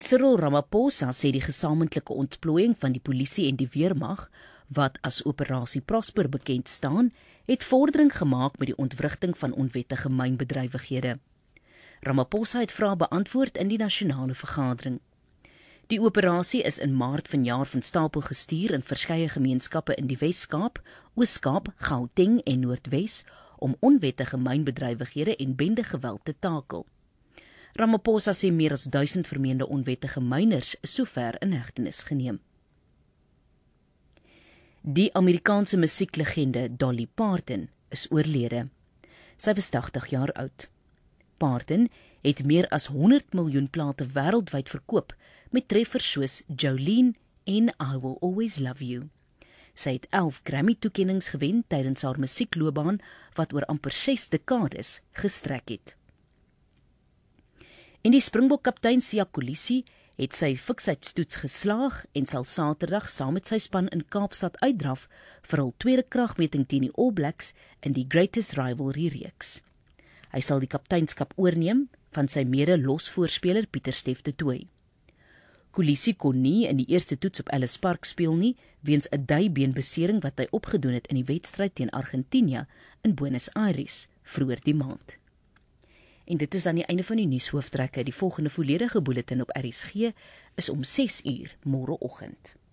Cyril Ramaphosa sê die gesamentlike ontplooiing van die polisie en die weermag, wat as Operasie Prosper bekend staan, het vordering gemaak met die ontwrigting van onwettige mynbedrywighede. Ramaphosa het vrae beantwoord in die nasionale vergadering. Die operasie is in Maart vanjaar van stapel gestuur in verskeie gemeenskappe in die Wes-Kaap, Oos-Kaap, Gauteng en Noordwes om onwettige mynbedrywighede en bendegeweld te takel. Ramaphosa sê meer as 1000 vermeende onwettige myners is sover in hegtenis geneem. Die Amerikaanse musieklegende Dolly Parton is oorlede. Sy was 80 jaar oud. Parton het meer as 100 miljoen plate wêreldwyd verkoop met treffers soos Jolene en I Will Always Love You. Sy het 11 Grammy-toekennings gewen tydens haar musiekloopbaan wat oor amper 6 dekades gestrek het. En die Springbok-kaptein Siya Kolisi het sy fiksheidstoets geslaag en sal Saterdag saam met sy span in Kaapstad uitdraf vir hul tweede kragmeting teen die All Blacks in die Greatest Rivalry reeks. Hy sal die kapteinskap oorneem van sy mede-losvoorspeler Pieter Stef de Tooy. Kolisi kon nie in die eerste toets op Ellis Park speel nie, weens 'n duibeenbesering wat hy opgedoen het in die wedstryd teen Argentinië in Buenos Aires vroeër die maand. En dit is dan die einde van die nuushooftrekke. Die volgende volledige bulletin op RSG is om 6 uur môreoggend.